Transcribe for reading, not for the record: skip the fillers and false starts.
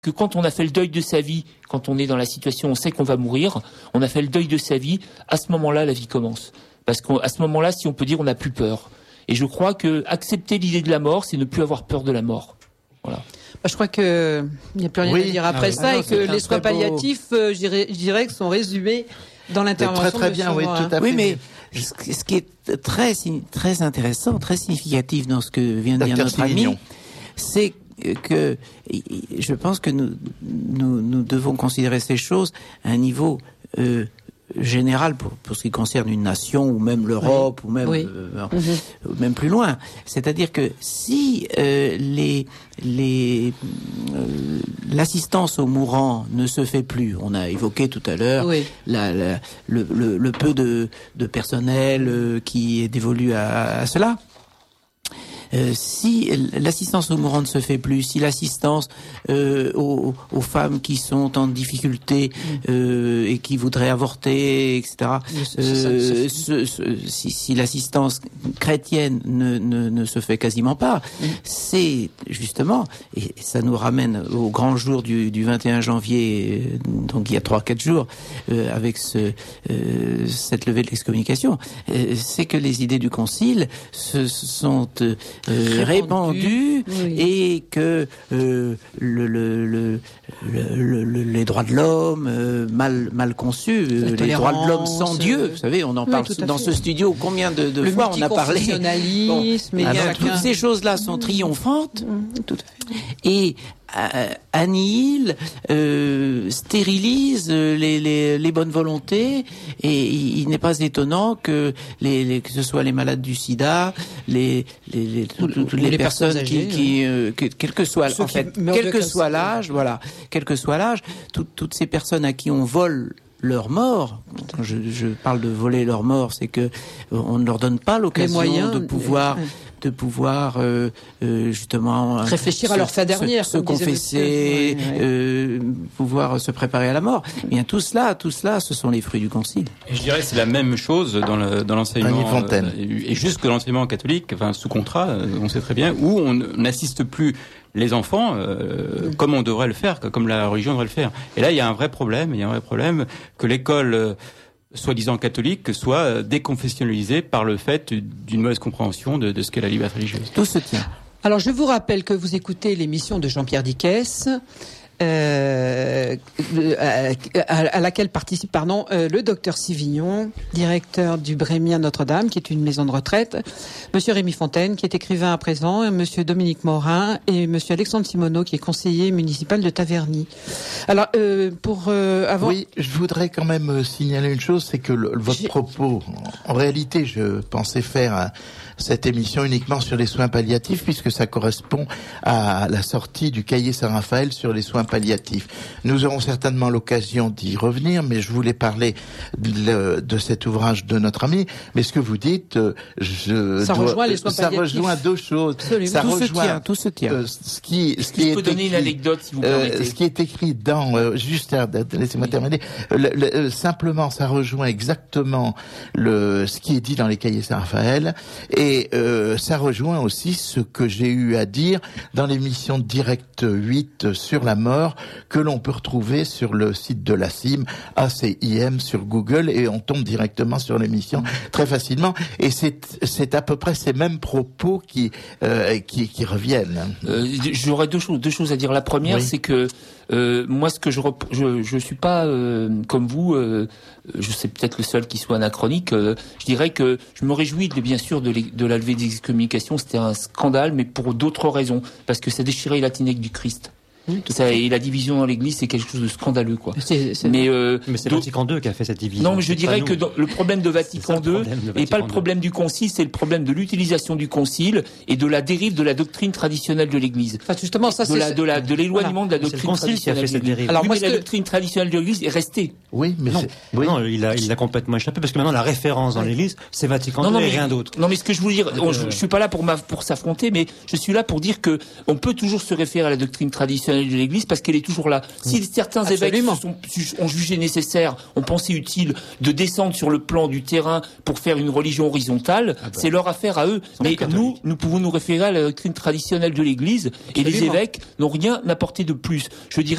que quand on a fait le deuil de sa vie, quand on est dans la situation, on sait qu'on va mourir, on a fait le deuil de sa vie, à ce moment-là, la vie commence. Parce qu'à ce moment-là, si on peut dire, on n'a plus peur. Et je crois que accepter l'idée de la mort, c'est ne plus avoir peur de la mort. Voilà. Je crois qu'il n'y a plus rien à dire après ça, et que les soins palliatifs, je dirais, que sont résumés dans l'intervention. Très bien, oui, tout à fait. Oui, mais ce qui est très intéressant, très significatif dans ce que vient de dire notre ami, c'est que je pense que nous devons considérer ces choses à un niveau général pour ce qui concerne une nation ou même l'Europe ou même même plus loin. C'est-à-dire que si l'assistance aux mourants ne se fait plus, on a évoqué tout à l'heure le peu de personnel qui est dévolu à cela. Si l'assistance aux mourants ne se fait plus, si l'assistance aux femmes qui sont en difficulté et qui voudraient avorter, etc., si l'assistance chrétienne ne se fait quasiment pas, c'est justement, et ça nous ramène au grand jour du 21 janvier, donc il y a 3-4 jours, avec cette levée de l'excommunication, c'est que les idées du Concile se sont répandu et que les droits de l'homme mal conçus, les droits de l'homme sans Dieu, vous savez, on en parle dans ce studio, combien de fois on a parlé. Toutes ces choses-là sont triomphantes et annihile, stérilise les bonnes volontés, et il n'est pas étonnant que que ce soit les malades du sida, toutes les personnes âgées, quel que soit l'âge, toutes ces personnes à qui on vole leur mort. Quand je parle de voler leur mort, c'est que on ne leur donne pas l'occasion de pouvoir justement réfléchir à leur fin dernière, se confesser, pouvoir se préparer à la mort. Eh bien tout cela, ce sont les fruits du Concile. Et je dirais que c'est la même chose dans l'enseignement et jusque l'enseignement catholique, enfin sous contrat, on sait très bien, où on n'assiste plus les enfants comme on devrait le faire, comme la religion devrait le faire. Et là, il y a un vrai problème que l'école soi-disant catholique soit déconfessionnalisée par le fait d'une mauvaise compréhension de ce qu'est la liberté religieuse. Tout se tient. Alors, je vous rappelle que vous écoutez l'émission de Jean-Pierre Dickès, à laquelle participe le docteur Sivignon, directeur du Brémien Notre-Dame, qui est une maison de retraite, monsieur Rémi Fontaine, qui est écrivain à présent, et monsieur Dominique Morin, et monsieur Alexandre Simoneau, qui est conseiller municipal de Taverny. Alors, avant... Oui, je voudrais quand même signaler une chose, c'est que votre propos, en réalité, je pensais faire cette émission uniquement sur les soins palliatifs, puisque ça correspond à la sortie du cahier Saint-Raphaël sur les soins palliatifs. Nous aurons certainement l'occasion d'y revenir, mais je voulais parler de cet ouvrage de notre ami. Mais ce que vous dites, ça rejoint les soins palliatifs. Ça rejoint deux choses. Absolument. Ça tout se tient. Ce qui est peut donner une anecdote, si vous permettez. Ce qui est écrit dans, laissez-moi terminer. Simplement, ça rejoint exactement ce qui est dit dans les cahiers Saint-Raphaël, et ça rejoint aussi ce que j'ai eu à dire dans l'émission Direct 8 sur la mort, que l'on peut retrouver sur le site de l'ACIM, ACIM sur Google, et on tombe directement sur l'émission très facilement. Et c'est à peu près ces mêmes propos qui reviennent. J'aurais deux choses à dire. La première, c'est que moi, ce que je suis pas comme vous. Je sais peut-être le seul qui soit anachronique. Je dirais que je me réjouis bien sûr de la levée des excommunications. C'était un scandale, mais pour d'autres raisons, parce que ça déchirait la tinèque du Christ. Et la division dans l'Église, c'est quelque chose de scandaleux, quoi. Mais c'est Vatican II qui a fait cette division. Non, mais je dirais que le problème de Vatican II n'est pas le problème du Concile, c'est le problème de l'utilisation du Concile et de la dérive de la doctrine traditionnelle de l'Église. Enfin, justement, ça de l'éloignement de la doctrine traditionnelle de l'Église. Alors, moi, la doctrine traditionnelle de l'Église est restée. Oui, mais non, il a complètement échappé, parce que maintenant la référence dans l'Église, c'est Vatican II et rien d'autre. Non, mais ce que je veux dire, je suis pas là pour s'affronter, mais je suis là pour dire que on peut toujours se référer à la doctrine traditionnelle traditionnelle de l'Église parce qu'elle est toujours là. Si certains évêques ont jugé nécessaire, ont pensé utile de descendre sur le plan du terrain pour faire une religion horizontale, c'est leur affaire à eux. Mais nous pouvons nous référer à la doctrine traditionnelle de l'Église et les évêques n'ont rien apporté de plus. Je dirais